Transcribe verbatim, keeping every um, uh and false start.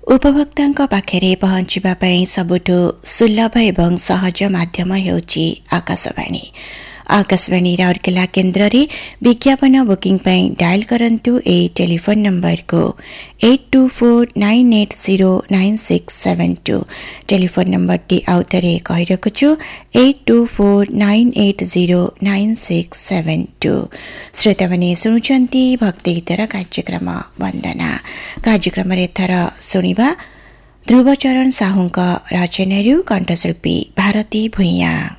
उपभोक्ताଙ୍କ पाखरे पहुँचिबा पई सबुठु सुलभ एवं सहज माध्यम हेउची आकाशवाणी। आकाशवाणी राउरकेला केन्द्र रे विज्ञापन बुकिंग पई डायल करंतु ए टेलीफोन नंबर को eight to four nine eight zero nine six seven to. Telephone number T आउतरे कहि रखुछु eight to four nine eight zero nine six seven to. श्रोता माने सुनुचंती भक्ति गीतर कार्यक्रम वंदना। कार्यक्रम रे थर सुनिबा ध्रुवचरण साहुंका रचनारू कंठशिल्पी भारती भुइया।